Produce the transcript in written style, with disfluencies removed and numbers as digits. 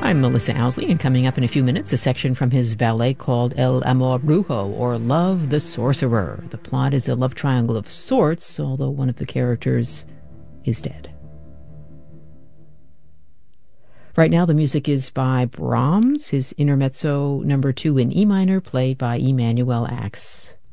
I'm Melissa Owsley, and coming up in a few minutes, a section from his ballet called El Amor Brujo, or Love the Sorcerer. The plot is a love triangle of sorts, although one of the characters is dead. Right now, the music is by Brahms, his Intermezzo No. 2 in E minor, played by Emanuel Ax.